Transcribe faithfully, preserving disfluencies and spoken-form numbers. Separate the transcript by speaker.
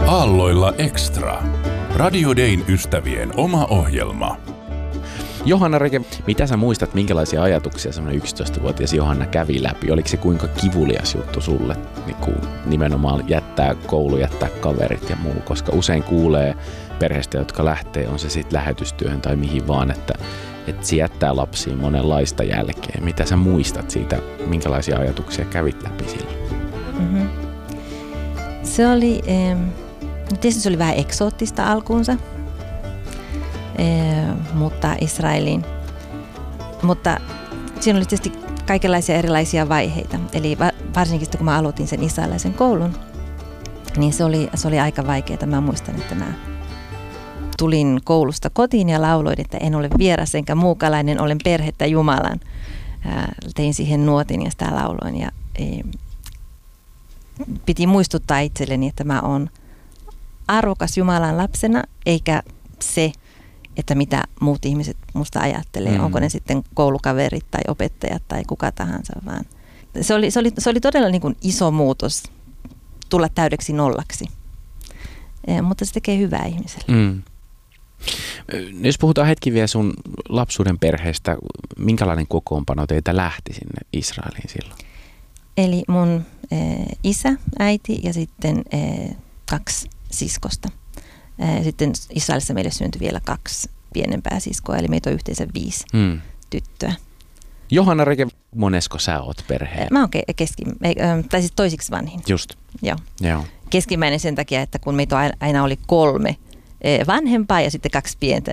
Speaker 1: Aalloilla Extra. Radio Dayn ystävien oma ohjelma.
Speaker 2: Johanna Reke, mitä sä muistat, minkälaisia ajatuksia semmoinen yksitoistavuotias Johanna kävi läpi? Oliko se kuinka kivulias juttu sulle niin kuin nimenomaan jättää koulu, jättää kaverit ja muu? Koska usein kuulee perheistä, jotka lähtee, on se sitten lähetystyöhön tai mihin vaan, että, että se jättää lapsiin monenlaista jälkeen. Mitä sä muistat siitä, minkälaisia ajatuksia kävit läpi silloin?
Speaker 3: Mm-hmm. Se oli, eh, tietysti se oli vähän eksoottista alkuunsa. Eh, mutta Israeliin. Mutta siinä oli tietysti kaikenlaisia erilaisia vaiheita. Eli varsinkin kun mä aloitin sen israelilaisen koulun, niin se oli, se oli aika vaikeaa. Mä muistan, että mä tulin koulusta kotiin ja lauloin, että en ole vieras enkä muukalainen, olen perhettä Jumalan. Ää, tein siihen nuotin ja sitä lauloin. Ja, e, piti muistuttaa itselleni, että mä oon arvokas Jumalan lapsena, eikä se, että mitä muut ihmiset musta ajattelee, mm. onko ne sitten koulukaverit tai opettajat tai kuka tahansa, vaan se oli, se oli, se oli todella niin kuin iso muutos tulla täydeksi nollaksi, e, mutta se tekee hyvää ihmiselle. Mm.
Speaker 2: Jos puhutaan hetki vielä sun lapsuuden perheestä, minkälainen kokoonpano teitä lähti sinne Israeliin silloin?
Speaker 3: Eli mun e, isä, äiti ja sitten e, kaksi siskosta. Sitten Israelissa meille syntyi vielä kaksi pienempää siskoa, eli meitä on yhteensä viisi hmm. tyttöä.
Speaker 2: Johanna Reke, monesko sä oot perheen?
Speaker 3: Mä oon ke- keski, tai siis toisiksi vanhin.
Speaker 2: Just.
Speaker 3: Joo.
Speaker 2: Joo.
Speaker 3: Keskimmäinen sen takia, että kun meitä aina oli kolme vanhempaa ja sitten kaksi pientä,